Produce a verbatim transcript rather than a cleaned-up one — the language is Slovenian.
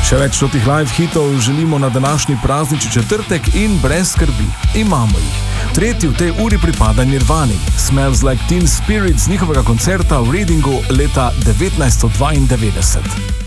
Še več totih live hitov želimo na današnji praznični četrtek in brez skrbi. Imamo jih. Tretji v tej uri pripada Nirvani. Smells Like Teen Spirit z njihovega koncerta v Readingu leta devetnajststo dvaindevetdeset.